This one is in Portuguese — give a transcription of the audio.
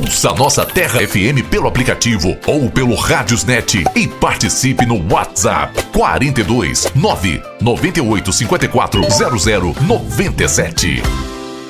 Ouça nossa Terra FM pelo aplicativo ou pelo Rádiosnet e participe no WhatsApp 42 9 98 54 00 97.